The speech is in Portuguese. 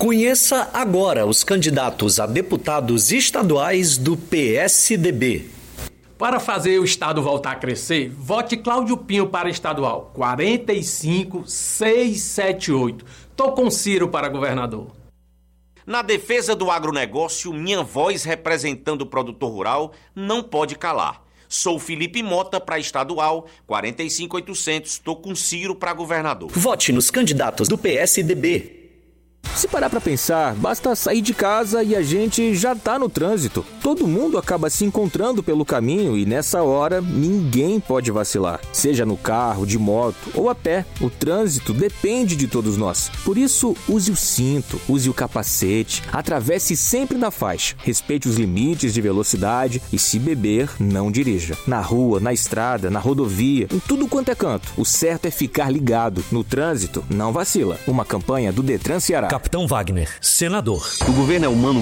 Conheça agora os candidatos a deputados estaduais do PSDB. Para fazer o estado voltar a crescer, vote Cláudio Pinho para estadual, 45678. Tô com Ciro para governador. Na defesa do agronegócio, minha voz representando o produtor rural não pode calar. Sou Felipe Mota para estadual, 45800, tô com Ciro para governador. Vote nos candidatos do PSDB. Se parar pra pensar, basta sair de casa e a gente já tá no trânsito. Todo mundo acaba se encontrando pelo caminho e nessa hora ninguém pode vacilar. Seja no carro, de moto ou a pé, o trânsito depende de todos nós. Por isso, use o cinto, use o capacete, atravesse sempre na faixa, respeite os limites de velocidade e se beber, não dirija. Na rua, na estrada, na rodovia, em tudo quanto é canto, o certo é ficar ligado. No trânsito, não vacila. Uma campanha do Detran Ceará. Capitão Wagner, senador. O governo é humano.